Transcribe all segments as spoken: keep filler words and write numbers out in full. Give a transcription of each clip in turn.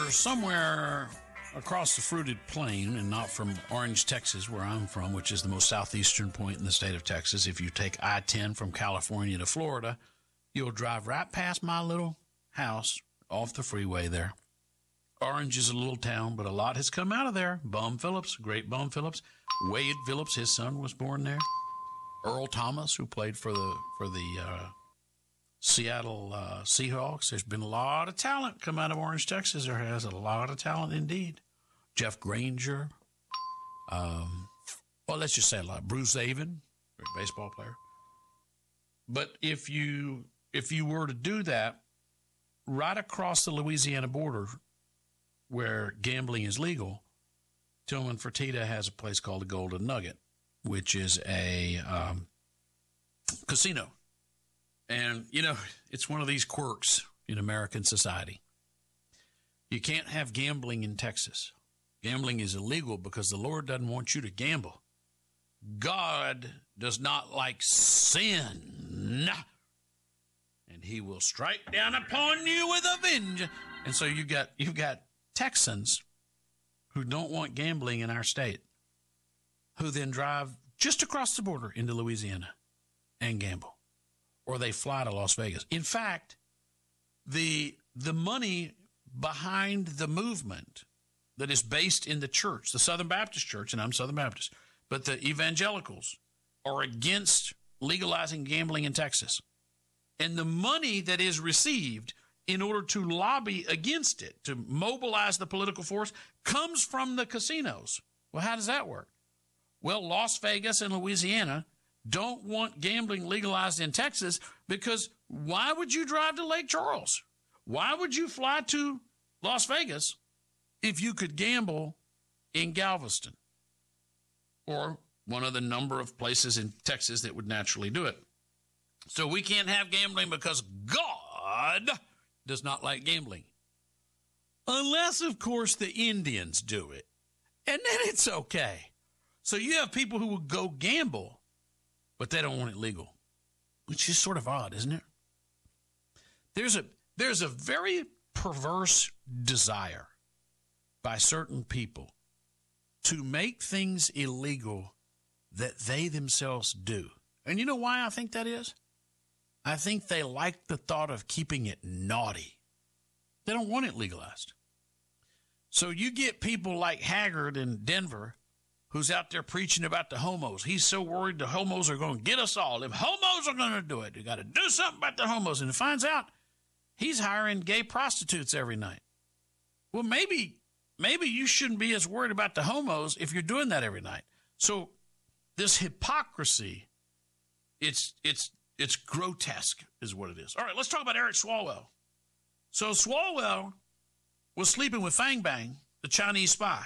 you're somewhere across the fruited plain and not from Orange, Texas, where I'm from, which is the most southeastern point in the state of Texas, if you take I ten from California to Florida, you'll drive right past my little house off the freeway there. Orange is a little town, but a lot has come out of there. Bum Phillips, great Bum Phillips. Wade Phillips, his son, was born there. Earl Thomas, who played for the for the uh, Seattle uh, Seahawks. There's been a lot of talent come out of Orange, Texas. There has a lot of talent indeed. Jeff Granger. Um, well, let's just say a lot. Bruce Avon, great baseball player. But if you if you were to do that, right across the Louisiana border, where gambling is legal, Tillman Fertitta has a place called the Golden Nugget, which is a um, casino. And, you know, it's one of these quirks in American society. You can't have gambling in Texas. Gambling is illegal because the Lord doesn't want you to gamble. God does not like sin. And he will strike down upon you with a vengeance. And so you got you've got Texans who don't want gambling in our state, who then drive just across the border into Louisiana and gamble. Or they fly to Las Vegas. In fact, the the money behind the movement that is based in the church, the Southern Baptist Church, and I'm Southern Baptist, but the evangelicals are against legalizing gambling in Texas. And the money that is received in order to lobby against it, to mobilize the political force, comes from the casinos. Well, how does that work? Well, Las Vegas and Louisiana don't want gambling legalized in Texas because why would you drive to Lake Charles? Why would you fly to Las Vegas if you could gamble in Galveston or one of the number of places in Texas that would naturally do it? So we can't have gambling because God does not like gambling. Unless, of course, the Indians do it. And then it's okay. So you have people who will go gamble, but they don't want it legal, which is sort of odd, isn't it? There's a there's a very perverse desire by certain people to make things illegal that they themselves do. And you know why I think that is? I think they like the thought of keeping it naughty. They don't want it legalized. So you get people like Haggard in Denver, who's out there preaching about the homos. He's so worried the homos are going to get us all. If homos are going to do it, you got to do something about the homos. And it finds out he's hiring gay prostitutes every night. Well, maybe, maybe you shouldn't be as worried about the homos if you're doing that every night. So this hypocrisy, it's it's it's grotesque is what it is. All right, let's talk about Eric Swalwell. So Swalwell was sleeping with Fang Bang, the Chinese spy.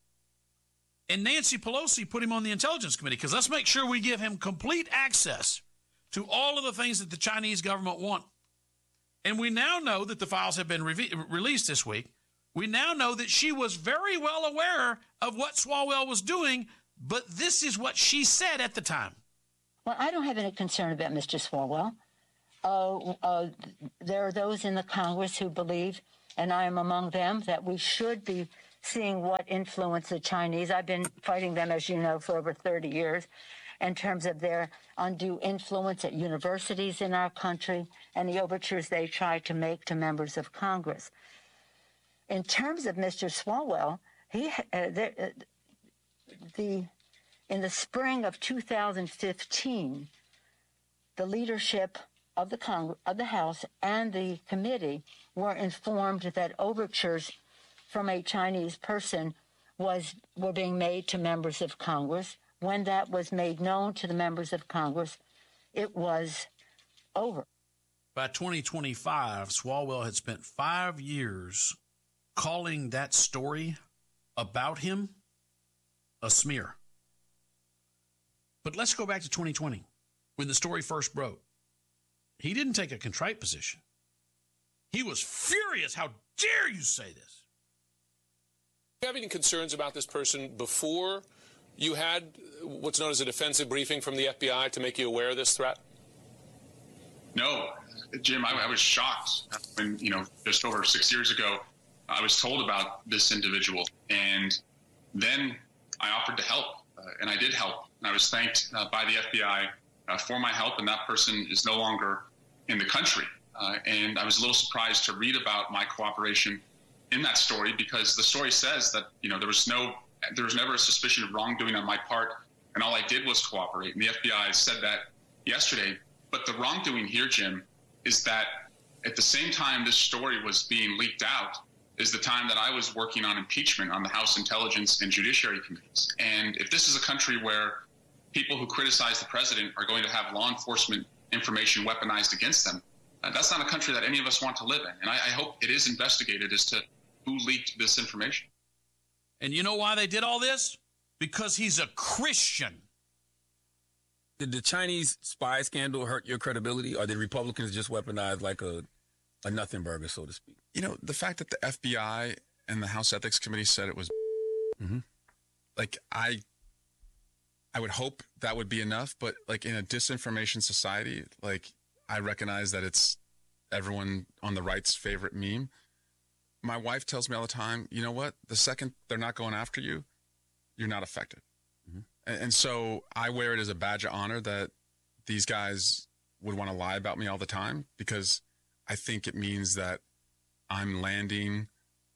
And Nancy Pelosi put him on the Intelligence Committee because let's make sure we give him complete access to all of the things that the Chinese government want. And we now know that the files have been re- released this week. We now know that she was very well aware of what Swalwell was doing, but this is what she said at the time. Well, I don't have any concern about Mister Swalwell. Uh, uh, there are those in the Congress who believe, and I am among them, that we should be seeing what influence the Chinese. I've been fighting them, as you know, for over thirty years in terms of their undue influence at universities in our country and the overtures they try to make to members of Congress. In terms of Mister Swalwell, he uh, the, uh, the in the spring of two thousand fifteen, the leadership of the Congress, of the House and the committee were informed that overtures from a Chinese person was were being made to members of Congress. When that was made known to the members of Congress, it was over. By twenty twenty-five, Swalwell had spent five years calling that story about him a smear. But let's go back to twenty twenty, when the story first broke. He didn't take a contrite position. He was furious. How dare you say this? Do you have any concerns about this person before you had what's known as a defensive briefing from the F B I to make you aware of this threat? No, Jim, I, I was shocked when, you know, just over six years ago, uh, I was told about this individual, and then I offered to help, uh, and I did help. And I was thanked uh, by the F B I uh, for my help, and that person is no longer in the country. Uh, and I was a little surprised to read about my cooperation in that story, because the story says that, you know, there was no, there was never a suspicion of wrongdoing on my part, and all I did was cooperate. And the F B I said that yesterday. But the wrongdoing here, Jim, is that at the same time this story was being leaked out is the time that I was working on impeachment on the House Intelligence and Judiciary Committees. And if this is a country where people who criticize the president are going to have law enforcement information weaponized against them, uh, that's not a country that any of us want to live in. And I, I hope it is investigated as to who leaked this information. And you know why they did all this? Because he's a Christian. Did the Chinese spy scandal hurt your credibility, or did Republicans just weaponize like a, a nothing burger, so to speak? You know, the fact that the F B I and the House Ethics Committee said it was, mm-hmm. like, I I would hope that would be enough. But, like, in a disinformation society, like, I recognize that it's everyone on the right's favorite meme. My wife tells me all the time, you know what? The second they're not going after you, you're not affected. Mm-hmm. And, and so I wear it as a badge of honor that these guys would want to lie about me all the time, because I think it means that I'm landing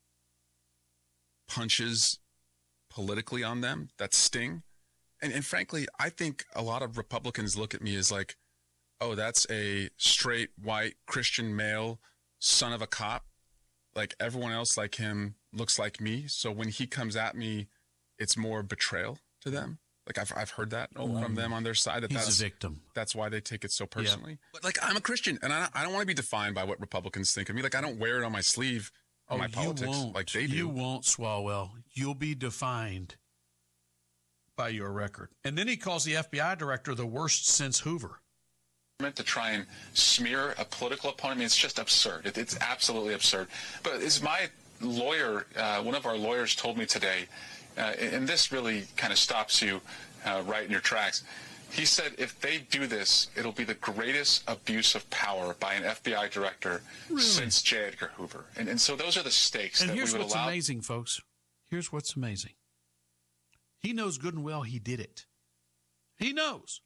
punches politically on them that sting. And, and frankly, I think a lot of Republicans look at me as like, oh, that's a straight, white, Christian male, son of a cop. Like everyone else like him looks like me. So when he comes at me, it's more betrayal to them. Like I've I've heard that oh, from them on their side. That he's that's, a victim. That's why they take it so personally. Yep. But like I'm a Christian, and I I don't want to be defined by what Republicans think of me. Like I don't wear it on my sleeve in oh, my politics won't. like they do. You won't, Swalwell. You'll be defined by your record. And then he calls the F B I director the worst since Hoover. To try and smear a political opponent, I mean, it's just absurd. It, it's absolutely absurd. But as my lawyer, uh, one of our lawyers told me today, uh, and this really kind of stops you uh, right in your tracks. He said if they do this, it'll be the greatest abuse of power by an F B I director really? since J. Edgar Hoover. And, and so those are the stakes and that we would allow. And here's what's amazing, folks. Here's what's amazing. He knows good and well he did it. He knows.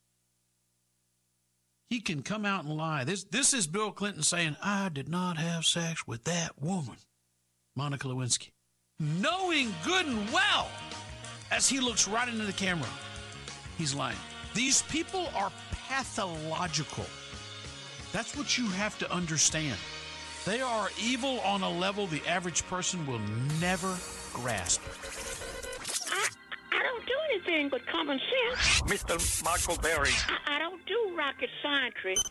He can come out and lie. This this is Bill Clinton saying, I did not have sex with that woman, Monica Lewinsky. Knowing good and well, as he looks right into the camera, he's lying. These people are pathological. That's what you have to understand. They are evil on a level the average person will never grasp. I don't do anything but common sense. Mister Michael Berry. I, I don't do rocket science.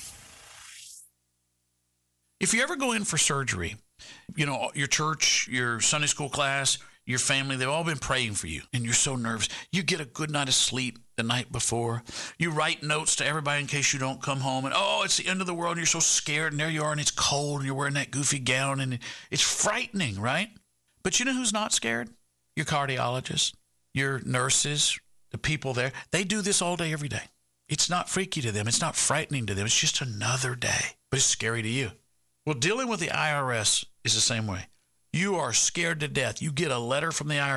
If you ever go in for surgery, you know, your church, your Sunday school class, your family, they've all been praying for you, and you're so nervous. You get a good night of sleep the night before. You write notes to everybody in case you don't come home, and, oh, it's the end of the world, and you're so scared, and there you are, and it's cold, and you're wearing that goofy gown, and it's frightening, right? But you know who's not scared? Your cardiologist. Your nurses, the people there, they do this all day, every day. It's not freaky to them. It's not frightening to them. It's just another day, but it's scary to you. Well, dealing with the I R S is the same way. You are scared to death. You get a letter from the I R S.